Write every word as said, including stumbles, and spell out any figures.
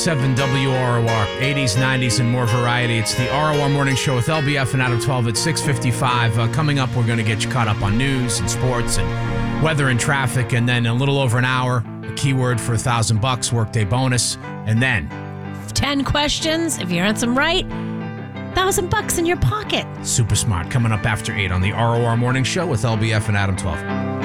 seven W R O R, eighties, nineties, and more variety. It's the R O R Morning Show with L B F and Adam twelve at six fifty-five. Uh, coming up, we're going to get you caught up on news and sports and weather and traffic. And then in a little over an hour, a keyword for a thousand bucks, workday bonus. And then ten questions. If you answer them right, thousand bucks in your pocket. Super Smart coming up after eight on the R O R Morning Show with L B F and Adam twelve.